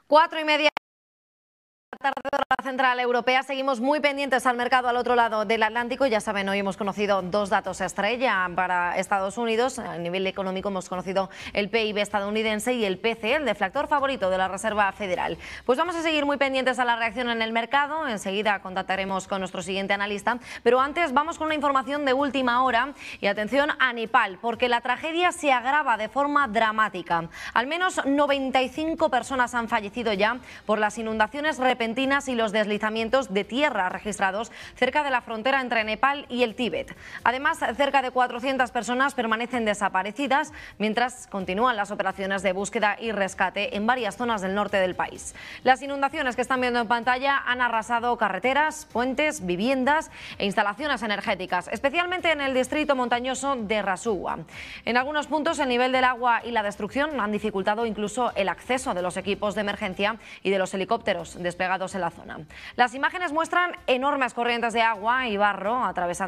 4:30 de la tarde, hora central europea. Seguimos muy pendientes al mercado al otro lado del Atlántico. Ya saben, hoy hemos conocido dos datos estrella para Estados Unidos. A nivel económico hemos conocido el PIB estadounidense y el PCE, el deflactor favorito de la Reserva Federal. Pues vamos a seguir muy pendientes a la reacción en el mercado. Enseguida contactaremos con nuestro siguiente analista. Pero antes vamos con una información de última hora. Y atención a Nepal, porque la tragedia se agrava de forma dramática. Al menos 95 personas han fallecido ya por las inundaciones repentinas y los deslizamientos de tierra registrados cerca de la frontera entre Nepal y el Tíbet. Además, cerca de 400 personas permanecen desaparecidas mientras continúan las operaciones de búsqueda y rescate en varias zonas del norte del país. Las inundaciones que están viendo en pantalla han arrasado carreteras, puentes, viviendas e instalaciones energéticas, especialmente en el distrito montañoso de Rasuwa. En algunos puntos el nivel del agua y la destrucción han dificultado incluso el acceso de los equipos de emergencia y de los helicópteros desplegados en la zona. Las imágenes muestran enormes corrientes de agua y barro atravesando